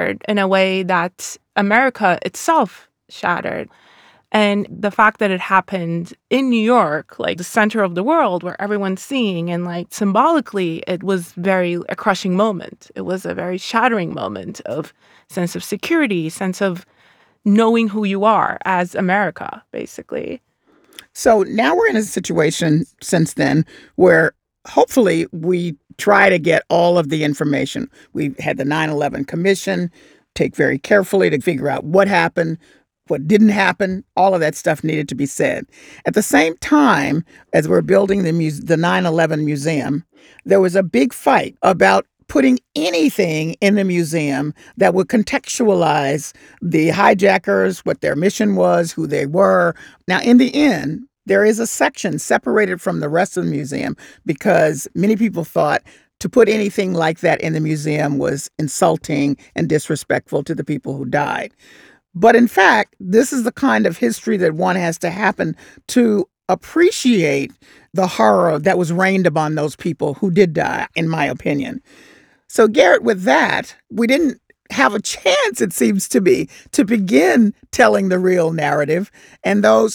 shattered in a way that America itself shattered. And the fact that it happened in New York, like the center of the world where everyone's seeing, and like symbolically, it was a crushing moment. It was a very shattering moment of sense of security, sense of knowing who you are as America, basically. So now we're in a situation since then where hopefully we try to get all of the information. We had the 9/11 Commission take very carefully to figure out what happened, what didn't happen. All of that stuff needed to be said. At the same time, as we're building the 9/11 Museum, there was a big fight about putting anything in the museum that would contextualize the hijackers, what their mission was, who they were. Now, in the end, there is a section separated from the rest of the museum because many people thought to put anything like that in the museum was insulting and disrespectful to the people who died. But in fact, this is the kind of history that one has to happen to appreciate the horror that was rained upon those people who did die, in my opinion. So, Garrett, with that, we didn't have a chance, it seems to be, to begin telling the real narrative. And those